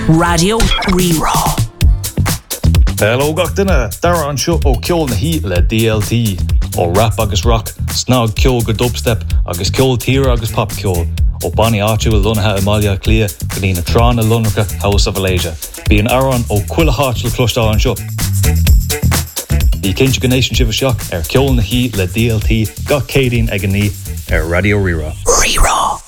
Radio Rerá. Hello gach duine, dara an seo ó ceol na hí le DLT, ó rap agus rock, snog ceol go dubstep, agus ceol tíre agus pop ceol, ó Bonnie áitiúil lunathe imália clia, go dtí na trán na lunracha House of Alasia. Bí an aran ó cuila háitiúil clúistá an seo. Bhí cinnte go nation sibh seach ceol na hí le DLT, gach cédín ag an ní Radio Rerá. Rerá.